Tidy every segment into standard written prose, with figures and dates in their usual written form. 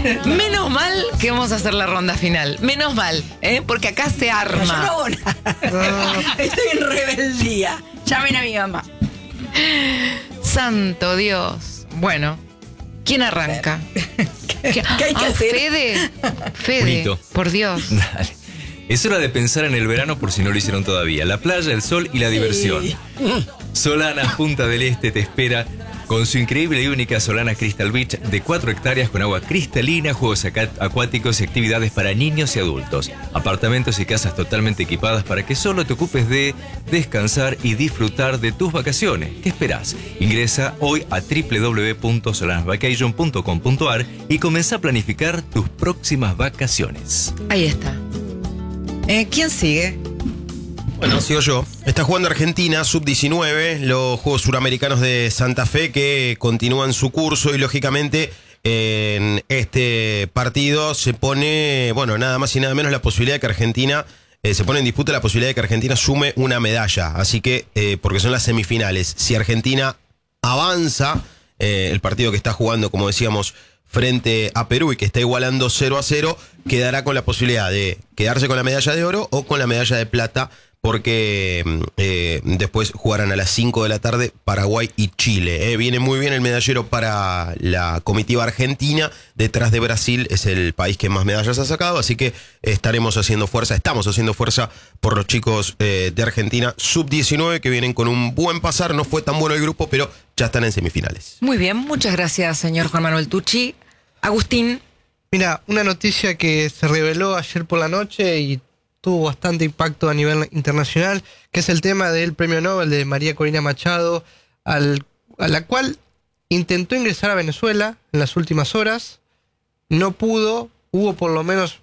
Menos mal que vamos a hacer la ronda final. Menos mal, porque acá se arma. Yo no hago nada. Estoy en rebeldía. Llamen a mi mamá. Santo Dios. Bueno, ¿quién arranca? ¿Qué hay que hacer? Fede, Bonito. por Dios. Dale. Es hora de pensar en el verano por si no lo hicieron todavía. La playa, el sol y la diversión. Solana, Punta del Este te espera con su increíble y única Solana Crystal Beach de 4 hectáreas con agua cristalina, juegos acuáticos y actividades para niños y adultos. Apartamentos y casas totalmente equipadas para que solo te ocupes de descansar y disfrutar de tus vacaciones. ¿Qué esperás? Ingresa hoy a www.solanasvacation.com.ar y comenzá a planificar tus próximas vacaciones. Ahí está. ¿Quién sigue? Bueno, sigo yo. Está jugando Argentina, sub-19, los Juegos Suramericanos de Santa Fe que continúan su curso y lógicamente en este partido se pone, bueno, nada más y nada menos la posibilidad de que Argentina, se pone en disputa la posibilidad de que Argentina sume una medalla. Así que, porque son las semifinales, si Argentina avanza, el partido que está jugando, como decíamos, frente a Perú y que está igualando 0-0, quedará con la posibilidad de quedarse con la medalla de oro o con la medalla de plata, porque después jugarán a las 5 de la tarde Paraguay y Chile. Viene muy bien el medallero para la comitiva argentina. Detrás de Brasil es el país que más medallas ha sacado, así que estamos haciendo fuerza por los chicos de Argentina sub-19 que vienen con un buen pasar. No fue tan bueno el grupo, pero ya están en semifinales. Muy bien, muchas gracias, señor Juan Manuel Tucci. Agustín. Mira, una noticia que se reveló ayer por la noche y tuvo bastante impacto a nivel internacional, que es el tema del premio Nobel de María Corina Machado, a la cual intentó ingresar a Venezuela en las últimas horas, no pudo, hubo por lo menos,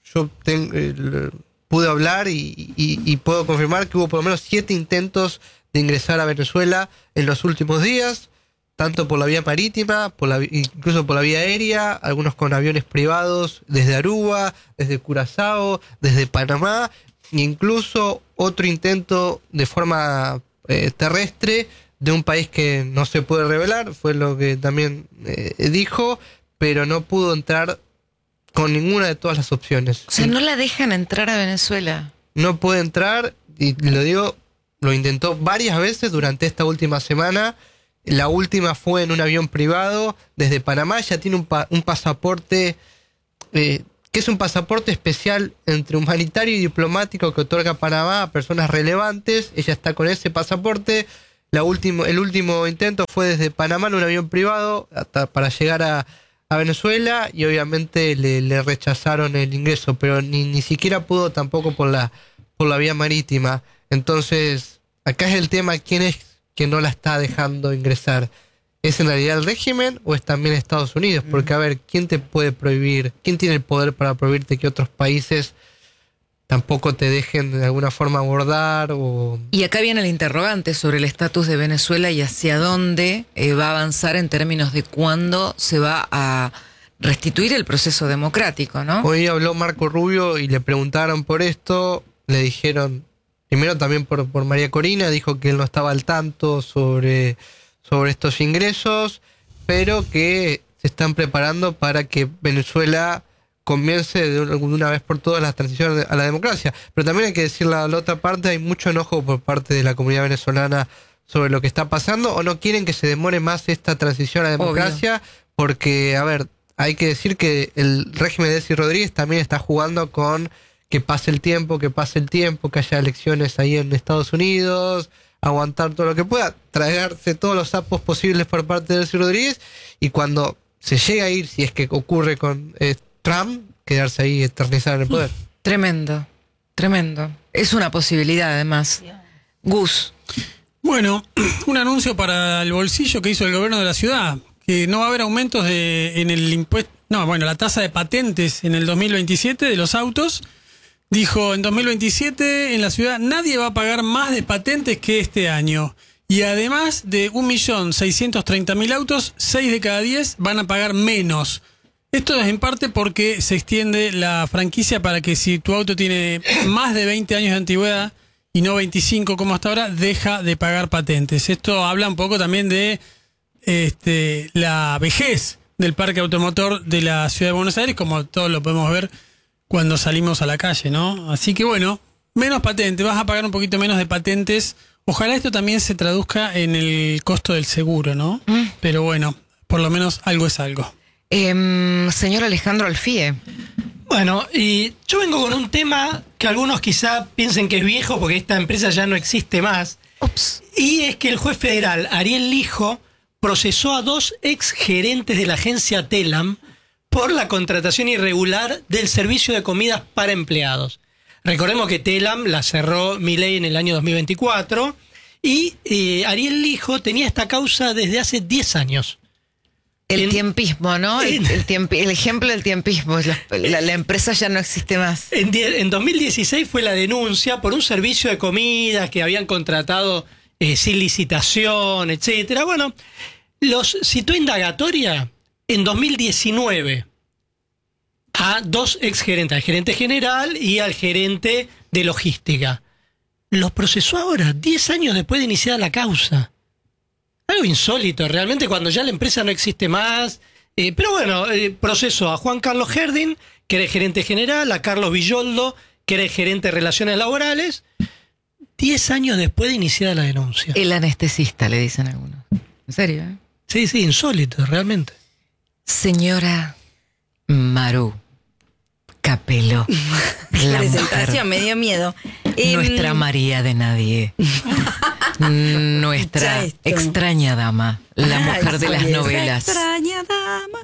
pude hablar y puedo confirmar que hubo por lo menos 7 intentos de ingresar a Venezuela en los últimos días, tanto por la vía marítima, incluso por la vía aérea, algunos con aviones privados desde Aruba, desde Curazao, desde Panamá, e incluso otro intento de forma terrestre de un país que no se puede revelar, fue lo que también dijo, pero no pudo entrar con ninguna de todas las opciones. O sea, no la dejan entrar a Venezuela. No puede entrar, y lo digo, lo intentó varias veces durante esta última semana. La última fue en un avión privado desde Panamá. Ya tiene un pasaporte que es un pasaporte especial entre humanitario y diplomático que otorga Panamá a personas relevantes. Ella está con ese pasaporte. El último intento fue desde Panamá en un avión privado para llegar a Venezuela y obviamente le rechazaron el ingreso, pero ni siquiera pudo tampoco por la vía marítima. Entonces, acá es el tema, ¿quién es que no la está dejando ingresar? ¿Es en realidad el régimen o es también Estados Unidos? Porque, a ver, ¿quién te puede prohibir? ¿Quién tiene el poder para prohibirte que otros países tampoco te dejen de alguna forma abordar? Y acá viene el interrogante sobre el estatus de Venezuela y hacia dónde va a avanzar en términos de cuándo se va a restituir el proceso democrático, ¿no? Hoy habló Marco Rubio y le preguntaron por esto, le dijeron, primero también por María Corina, dijo que él no estaba al tanto sobre estos ingresos, pero que se están preparando para que Venezuela comience de una vez por todas la transición a la democracia. Pero también hay que decir la otra parte, hay mucho enojo por parte de la comunidad venezolana sobre lo que está pasando, o no quieren que se demore más esta transición a la democracia, porque, a ver, hay que decir que el régimen de Desi Rodríguez también está jugando con que pase el tiempo, que haya elecciones ahí en Estados Unidos, aguantar todo lo que pueda, tragarse todos los sapos posibles por parte de Desi Rodríguez, y cuando se llega a ir, si es que ocurre con Trump, quedarse ahí eternizado en el poder. Tremendo. Es una posibilidad, además. Gus. Bueno, un anuncio para el bolsillo que hizo el gobierno de la ciudad, que no va a haber aumentos en el impuesto, la tasa de patentes en el 2027 de los autos. Dijo, en 2027 en la ciudad nadie va a pagar más de patentes que este año. Y además de 1.630.000 autos, 6 de cada 10 van a pagar menos. Esto es en parte porque se extiende la franquicia para que si tu auto tiene más de 20 años de antigüedad y no 25 como hasta ahora, deja de pagar patentes. Esto habla un poco también de la vejez del parque automotor de la ciudad de Buenos Aires, como todos lo podemos ver cuando salimos a la calle, ¿no? Así que bueno, menos patentes, vas a pagar un poquito menos de patentes. Ojalá esto también se traduzca en el costo del seguro, ¿no? Pero bueno, por lo menos algo es algo. Señor Alejandro Alfie. Bueno, y yo vengo con un tema que algunos quizá piensen que es viejo porque esta empresa ya no existe más. Ups. Y es que el juez federal Ariel Lijo procesó a 2 ex gerentes de la agencia Telam por la contratación irregular del servicio de comidas para empleados. Recordemos que Telam la cerró Milei en el año 2024 y Ariel Lijo tenía esta causa desde hace 10 años. El tiempismo, ¿no? El ejemplo del tiempismo. La empresa ya no existe más. En 2016 fue la denuncia por un servicio de comidas que habían contratado sin licitación, etcétera. Bueno, los citó indagatoria en 2019 a 2 exgerentes, al gerente general y al gerente de logística. Los procesó ahora, 10 años después de iniciada la causa. Algo insólito, realmente, cuando ya la empresa no existe más. Pero bueno, procesó a Juan Carlos Herdin, que era el gerente general, a Carlos Villoldo, que era el gerente de relaciones laborales, 10 años después de iniciada la denuncia. El anestesista, le dicen algunos. ¿En serio? Sí, insólito, realmente. Señora Maru Capello, la Presentación, mujer, me dio miedo. nuestra María de nadie, nuestra Ya esto. extraña dama, la mujer de las Soy esa novelas. extraña dama.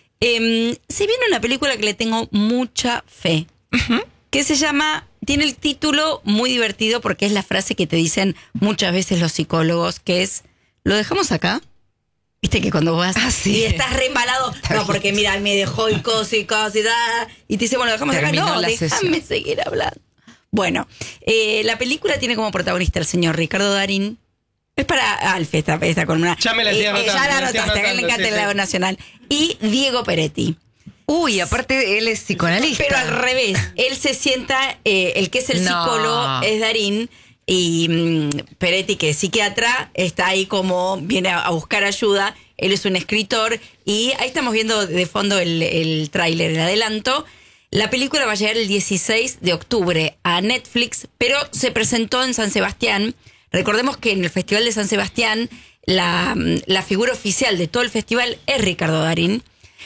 Se viene una película que le tengo mucha fe, que se llama, tiene el título muy divertido porque es la frase que te dicen muchas veces los psicólogos, que es, ¿lo dejamos acá? Viste que cuando vas y estás re embalado, no, porque mira, me dejó y cosas y y te dice, bueno, lo dejamos Terminó acá, no, la déjame sesión. seguir hablando. Bueno, la película tiene como protagonista el señor Ricardo Darín. Es para Alfe esta columna. Ya me la estoy anotando, ya la me la estoy anotaste, a él le anotando, encanta sí, el sí. lado nacional. Y Diego Peretti. Uy, aparte él es psicoanalista. Pero al revés, él se sienta, el que es el No. psicólogo es Darín y Peretti, que es psiquiatra, está ahí como viene a buscar ayuda. Él es un escritor y ahí estamos viendo de fondo el tráiler, el adelanto. La película va a llegar el 16 de octubre a Netflix, pero se presentó en San Sebastián. Recordemos que en el Festival de San Sebastián la figura oficial de todo el festival es Ricardo Darín.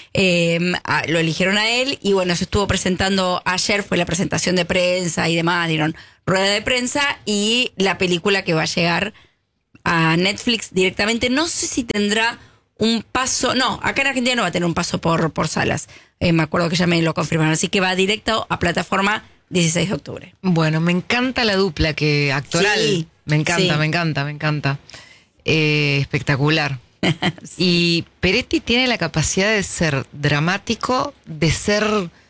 Lo eligieron a él y bueno, se estuvo presentando ayer, fue la presentación de prensa y demás, dieron rueda de prensa y la película que va a llegar a Netflix directamente, no sé si tendrá un paso, no, acá en Argentina no va a tener un paso por salas, me acuerdo que ya me lo confirmaron, así que va directo a plataforma 16 de octubre. Bueno, me encanta la dupla que actoral. Sí, me encanta, sí. me encanta. Espectacular. Y Peretti tiene la capacidad de ser dramático, de ser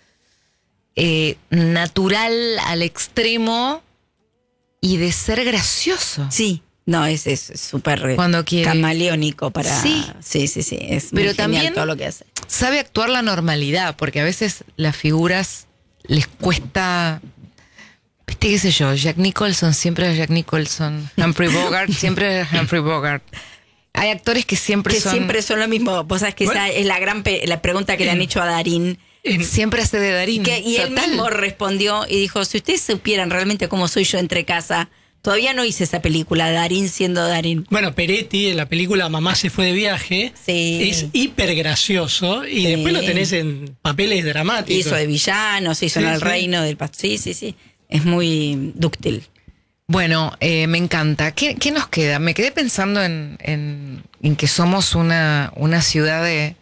natural al extremo y de ser gracioso. Sí, no, es súper Cuando quiere. camaleónico para... Sí. Sí, es Pero muy genial también todo lo que hace. sabe actuar la normalidad, porque a veces las figuras les cuesta... ¿Viste qué sé yo? Jack Nicholson siempre es Jack Nicholson. Humphrey Bogart siempre es Humphrey Bogart. Hay actores que siempre son lo mismo. Vos sabés que esa es la gran la pregunta que le han hecho a Darín. siempre hace de Darín. Y él Total. mismo respondió y dijo, si ustedes supieran realmente cómo soy yo entre casa, todavía no hice esa película, Darín siendo Darín. Bueno, Peretti en la película Mamá se fue de viaje Sí. es hiper gracioso y Sí. después lo tenés en papeles dramáticos. Hizo de villano, se hizo Sí, en el sí. reino del pastor. Sí. Es muy dúctil. Bueno, me encanta. ¿Qué nos queda? Me quedé pensando en que somos una ciudad de...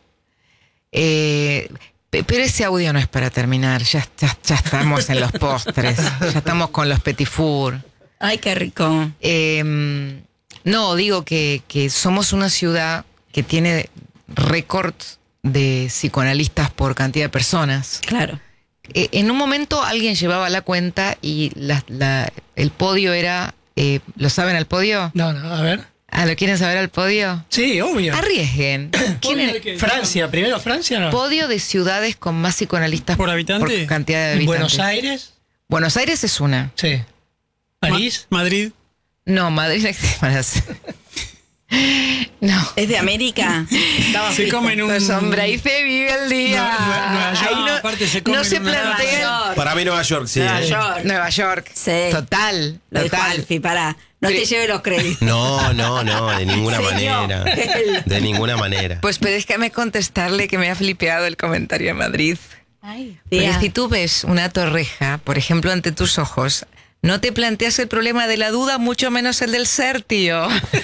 pero ese audio no es para terminar. Ya estamos en los postres. Ya estamos con los petit four. Ay, qué rico. No, digo que somos una ciudad que tiene récords de psicoanalistas por cantidad de personas. Claro. En un momento alguien llevaba la cuenta y el podio era... ¿Lo saben al podio? No, a ver. ¿Lo quieren saber al podio? Sí, obvio. Arriesguen. ¿Quién es? Francia, primero Francia, ¿no? Podio de ciudades con más psicoanalistas ¿Por habitante? por cantidad de habitantes. Buenos Aires, Buenos Aires es una. sí. París, Madrid. No, Madrid. No. ¿Es de América? Estaba Se frito. comen un... Pues hombre, ahí se vive el día. Nueva York, Ahí aparte se comen no se una- plantea. Nueva York. Para mí Nueva York, sí. Nueva York. Nueva York. Sí. Total. Lo dijo Total. Alfie, pará. No te Pero- lleve los créditos. No, de ninguna Señor. manera. De ninguna manera. Pues déjame contestarle que me ha flipeado el comentario de Madrid. Ay, Porque tía. si tú ves una torreja, por ejemplo, ante tus ojos, no te planteas el problema de la duda, mucho menos el del ser, tío.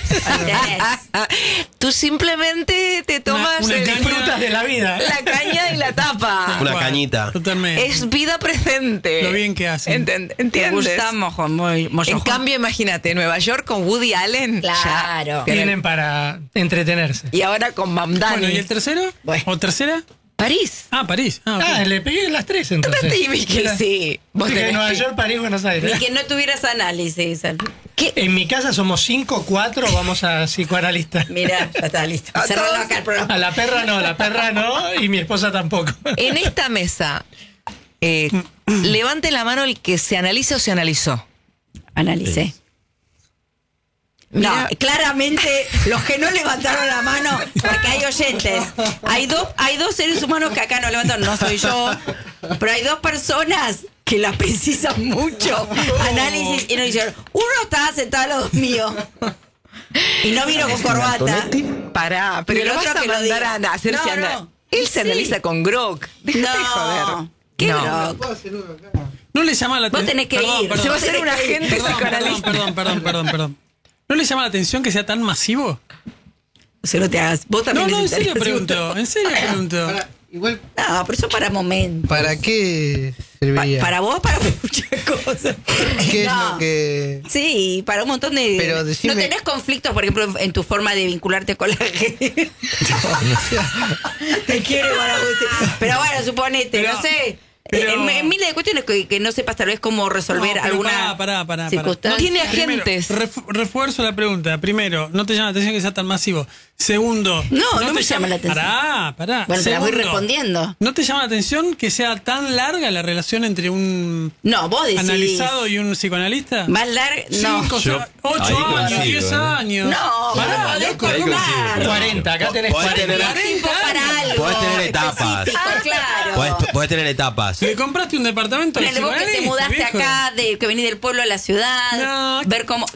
Tú simplemente te tomas una el- caña. Disfrutas de la vida. la caña y la tapa. Una Bueno, cañita. Totalmente. Es vida presente. Lo bien que hacen. Me ¿Entiendes? gusta En mollojón. cambio, imagínate, Nueva York con Woody Allen. Claro. ya. Tienen para entretenerse. Y ahora con Mamdani. Bueno, ¿y el tercero? Bueno. ¿O tercera? París. Ah, París. Ah, ok. Ah, le pegué las tres entonces. Espérate, Vicky, Mira, sí. Vos dije tenés Nueva que- York, París, Buenos Aires. Ni que no tuvieras análisis. ¿Qué? En mi casa somos 5, 4, vamos a psicoanalistas. Mira, ya está listo. A Cerralo todos. acá el programa. A la perra no, y mi esposa tampoco. En esta mesa, levante la mano el que se analiza o se analizó. Analicé. No, Mira. claramente los que no levantaron la mano, porque hay oyentes. Hay dos seres humanos que acá no levantaron, no soy yo, pero hay dos personas que la precisan mucho. Análisis y no dijeron. Uno estaba sentado al lado mío y no vino con corbata. Pará, pero Y el lo otro vas a que lo mandar diga. a hacerse No, ana- no. Él se Sí. analiza con Grok. Déjate de joder. No, qué No. bro. ¿No le llama la Vos atención? tenés que ir. Se va a hacer un agente psicoanalista. Perdón. ¿No le llama la atención que sea tan masivo? O sea, no te hagas. Vos también No, en necesitas serio un- pregunto. En serio pregunto. Igual, No, pero eso para momentos. ¿para qué serviría? Para vos, para muchas cosas. ¿Qué es No. lo que...? Sí, para un montón de... Pero decime- ¿No tenés conflictos, por ejemplo, en tu forma de vincularte con la gente? Te quiero igual a Agustín. Pero bueno, suponete, Pero- no sé. pero- En miles de cuestiones que no sepas tal vez cómo resolver No, pero alguna pará. circunstancia. Tiene Primero, agentes. refuerzo la pregunta. Primero, no te llama la atención que sea tan masivo. Segundo, No me te llama la atención. Pará. Bueno, te la voy Segundo, respondiendo. ¿no te llama la atención que sea tan larga la relación entre un No, vos decís. analizado y un psicoanalista? Más largo. No. 5, Yo 8 ahí años, coincido, 10 años. No, Pará, vos podés loco. ahí columnar. coincido. 40, acá tenés Podés 40. tener- Tiempo para algo. Podés tener etapas. específico, claro. Podés tener etapas. ¿Le compraste un departamento de Ponele vos que te psicoanalista, mudaste viejo? acá, que venís del pueblo a la ciudad, No, ver cómo.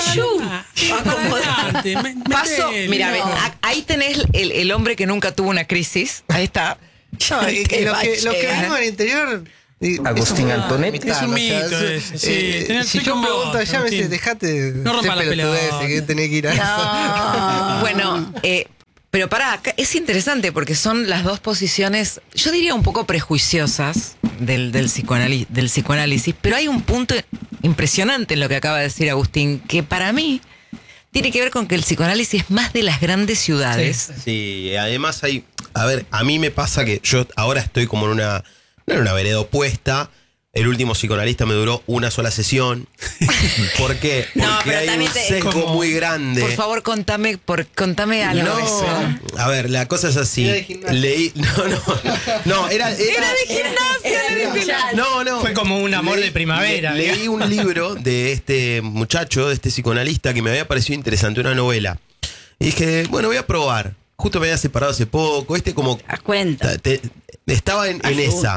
Adelante, Paso, metele, mira, no. ahí tenés el hombre que nunca tuvo una crisis. Ahí está. No, y Te los va a que llegar. vivimos en el interior... Agustín Antonetti Antonetti. Es un mito ese, sí. Tenés- si estoy yo con vos, pregunto allá, me dice, Agustín. dejate No rompa la pelotudeces, pelota. que tenés que ir a eso. Bueno, pero pará, acá es interesante porque son las dos posiciones, yo diría un poco prejuiciosas del psicoanálisis, pero hay un punto impresionante en lo que acaba de decir Agustín, que para mí tiene que ver con que el psicoanálisis es más de las grandes ciudades. Sí, además hay... A ver, a mí me pasa que yo ahora estoy como en una... No en una vereda opuesta. El último psicoanalista me duró una sola sesión. ¿Por qué? Porque No, pero hay un también sesgo como- muy grande. Por favor, contame algo de eso. No, a ver, la cosa es así. Era de gimnasia. Leí... No, era Era de gimnasia. No. Fue como un amor de primavera. Leí un libro de este muchacho, de este psicoanalista, que me había parecido interesante, una novela. Y dije, bueno, voy a probar. Justo me había separado hace poco. Como... Haz cuenta. Estaba en esa.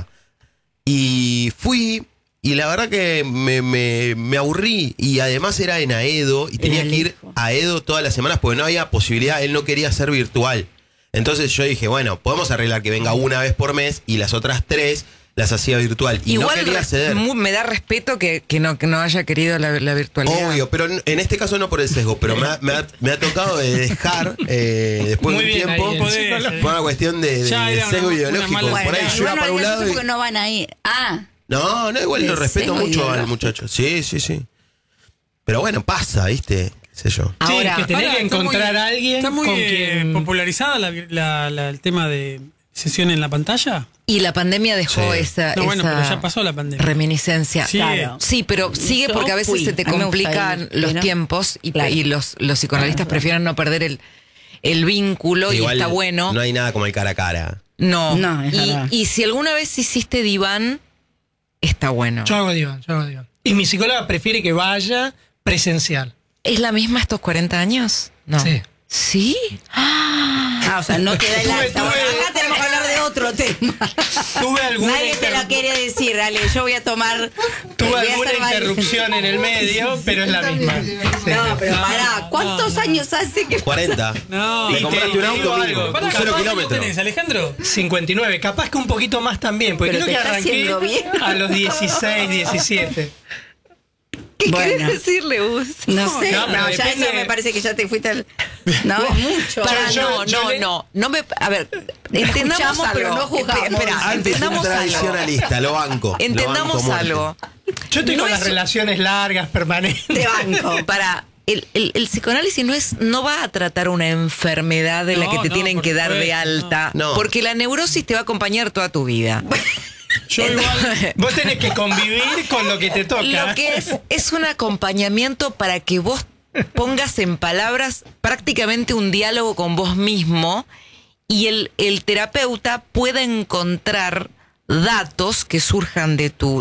Y fui, y la verdad que me aburrí. Y además era en Aedo, y tenía Era que ir lejos. a Aedo todas las semanas porque no había posibilidad, él no quería ser virtual. Entonces yo dije, bueno, podemos arreglar que venga una vez por mes y las otras 3 las hacía virtual. Y Igual no quería ceder. me da respeto que no haya querido la virtualidad. Obvio, pero en este caso no por el sesgo, pero me ha tocado de dejar después Muy de un bien tiempo ahí, Podés, por una cuestión de Ya era sesgo una ideológico. mala- Por ahí Bueno, yo iba para un lado y... porque no van ahí. Ah, No, igual lo El respeto sesgo mucho al ideológico. muchacho. Sí. Pero bueno, pasa, ¿viste? ¿Qué sé yo? Ahora, que tenés Ahora, que está encontrar muy- a alguien Está muy con quien... popularizada el tema de sesión en la pantalla. y la pandemia dejó Sí. esa, No, bueno, esa pero ya pasó la pandemia. reminiscencia. Sí. claro. Sí, pero sigue Yo porque a veces fui. se te A mí me gusta complican ir, los ¿no? tiempos y, Claro. y los psicoanalistas prefieren no perder el vínculo Igual y está bueno. No hay nada como el cara a cara. No, No, es verdad. y si alguna vez hiciste diván, está bueno. Yo hago diván. Y mi psicóloga prefiere que vaya presencial. ¿Es la misma estos 40 años? No. Sí. ¿Sí? O sea, no te da el alta. Tuve- Acá tenemos que hablar de otro tema. Tuve alguna, Nadie te lo quiere decir, Ale. Yo voy a tomar. tuve voy a alguna hacer varios. interrupción en el medio, pero es la misma. Sí. No, pero pará. ¿Cuántos años hace que 40. No. Te Y compraste te un digo auto algo. mínimo. Pará, Un 0 ¿cuántos kilómetro. tenés, Alejandro? 59, capaz que un poquito más también, porque Pero creo te que está arranqué haciendo bien. a los 16, 17. ¿Qué Bueno. querés decirle, Gus? No sé, No, pero no, ya depende- eso me parece que ya te fuiste al. No, mucho. Para, Yo le- no me, a ver, entendamos Escuchamos, algo. pero no juzgamos. Espera, entendamos algo. Tradicionalista, lo banco. Entendamos Lo banco a algo. Yo tengo No las es- relaciones largas, permanentes. Te banco. Para el psicoanálisis no va a tratar una enfermedad de la No, que te no, tienen por que dar de supuesto, alta, no. porque la neurosis te va a acompañar toda tu vida. Yo igual. Vos tenés que convivir con lo que te toca. Lo que es un acompañamiento para que vos pongas en palabras prácticamente un diálogo con vos mismo y el terapeuta pueda encontrar datos que surjan de tu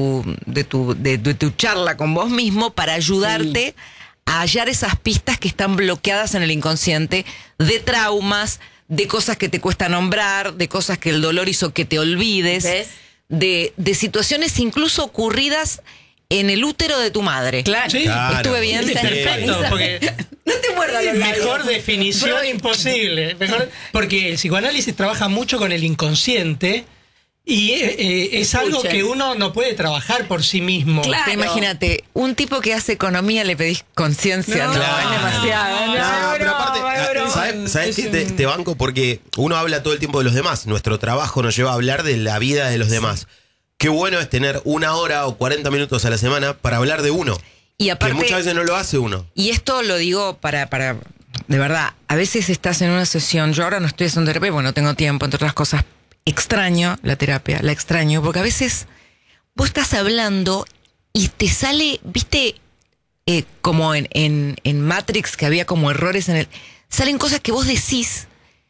charla con vos mismo para ayudarte a hallar esas pistas que están bloqueadas en el inconsciente de traumas, de cosas que te cuesta nombrar, de cosas que el dolor hizo que te olvides, ¿Ves? de situaciones incluso ocurridas en el útero de tu madre. Claro. Sí, Claro. Estuve bien. es perfecto, porque No te muerdas los labios. mejor definición imposible. Porque el psicoanálisis trabaja mucho con el inconsciente y es algo Escuchen. que uno no puede trabajar por sí mismo. Claro. Te imagínate, un tipo que hace economía le pedís conciencia. No, Claro. es demasiado. No, pero aparte, ¿sabes qué? Te banco? Porque uno habla todo el tiempo de los demás. Nuestro trabajo nos lleva a hablar de la vida de los demás. Qué bueno es tener 1 hora o 40 minutos a la semana para hablar de uno. Y Que aparte, muchas veces no lo hace uno. y esto lo digo para, de verdad, a veces estás en una sesión, yo ahora no estoy haciendo terapia, bueno, no tengo tiempo, entre otras cosas, extraño la terapia, la extraño, porque a veces vos estás hablando y te sale, viste, como en Matrix, que había como errores en el... Salen cosas que vos decís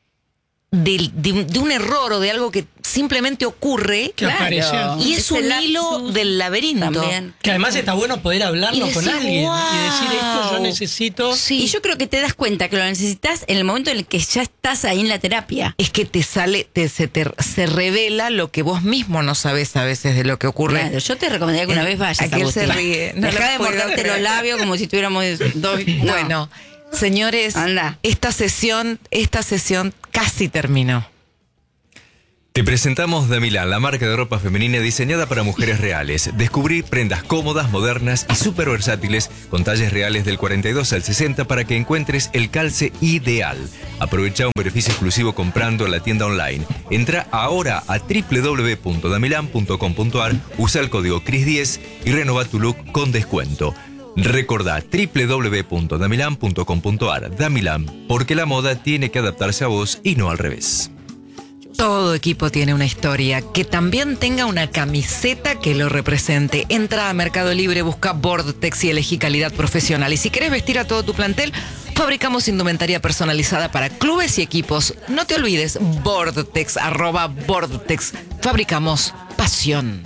de un error o de algo que simplemente ocurre Que apareció. y es Ese un lapsus hilo del laberinto. También. Que además está bueno poder hablarlo Y con decir, alguien "Wow". y decir esto yo necesito. Sí. Y yo creo que te das cuenta que lo necesitas en el momento en el que ya estás ahí en la terapia. Es que te sale, se revela lo que vos mismo no sabés a veces de lo que ocurre. Claro, yo te recomendaría que una vez vayas a Aquel se Agustín. ríe. No Dejá lo de puedo morderte creer. los labios como si tuviéramos dos. No. Bueno, señores, Anda. esta sesión casi terminó. Te presentamos Damilán, la marca de ropa femenina diseñada para mujeres reales. Descubrí prendas cómodas, modernas y súper versátiles con talles reales del 42 al 60 para que encuentres el calce ideal. Aprovecha un beneficio exclusivo comprando en la tienda online. Entra ahora a www.damilan.com.ar, usa el código CRIS10 y renova tu look con descuento. Recordá www.damilan.com.ar. Damilan, porque la moda tiene que adaptarse a vos y no al revés. Todo equipo tiene una historia, que también tenga una camiseta que lo represente. Entra a Mercado Libre, busca Vortex y elegí calidad profesional. Y si querés vestir a todo tu plantel, fabricamos indumentaria personalizada para clubes y equipos. No te olvides, Vortex, @Vortex. Fabricamos pasión.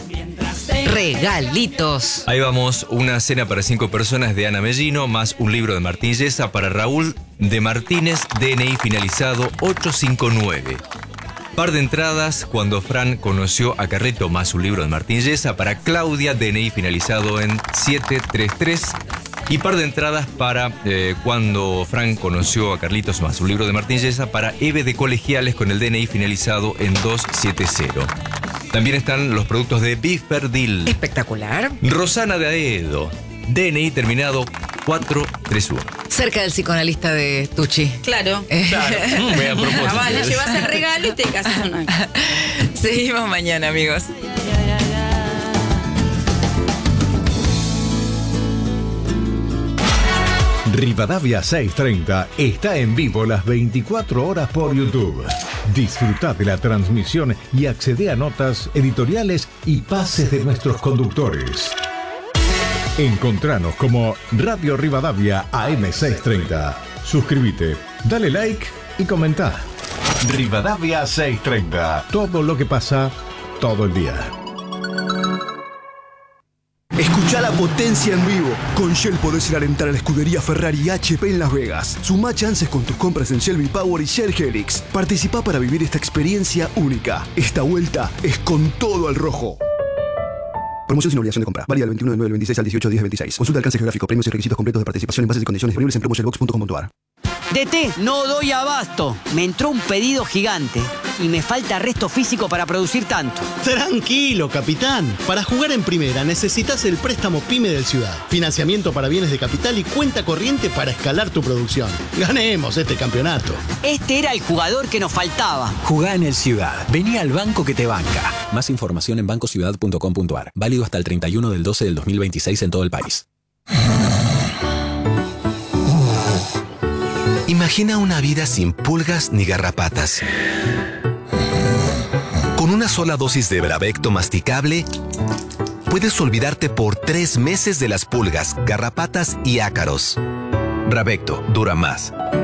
Regalitos. Ahí vamos, una cena para 5 personas de Ana Mellino, más un libro de Martín Yesa para Raúl de Martínez, DNI finalizado 859. Par de entradas cuando Fran conoció a Carlito, más un libro de Martín Yesa para Claudia, DNI finalizado en 733. Y par de entradas para cuando Fran conoció a Carlitos, más un libro de Martín Yesa para Eve de Colegiales con el DNI finalizado en 270. También están los productos de Biferdil. Espectacular. Rosana de Aedo, DNI terminado 431. Cerca del psicoanalista de Tucci. Claro. Claro, muy a propósito. Ah, le llevas el regalo y te casas una. Seguimos mañana, amigos. Rivadavia 630 está en vivo las 24 horas por YouTube. Disfruta de la transmisión y accede a notas, editoriales y pases de nuestros conductores. Encontranos como Radio Rivadavia AM630. Suscríbete, dale like y comenta. Rivadavia 630. Todo lo que pasa todo el día. Escuchala por potencia en vivo. Con Shell podés ir a alentar a la escudería Ferrari y HP en Las Vegas. Sumá chances con tus compras en Shell V-Power y Shell Helix. Participá para vivir esta experiencia única. Esta vuelta es con todo al rojo. Promoción sin obligación de compra. Válida del 21 de 9 del 26 al 18 de 10 del 26. Consulta alcance geográfico, premios y requisitos completos de participación en bases y condiciones disponibles en promoshellbox.com.ar. DT, no doy abasto. Me entró un pedido gigante y me falta resto físico para producir tanto. Tranquilo, capitán. Para jugar en primera necesitas el préstamo PYME del Ciudad. Financiamiento para bienes de capital y cuenta corriente para escalar tu producción. Ganemos este campeonato. Este era el jugador que nos faltaba. Jugá en el Ciudad. Vení al banco que te banca. Más información en bancociudad.com.ar. Válido hasta el 31 del 12 del 2026 en todo el país. Imagina una vida sin pulgas ni garrapatas. Con una sola dosis de Bravecto masticable, puedes olvidarte por 3 meses de las pulgas, garrapatas y ácaros. Bravecto dura más.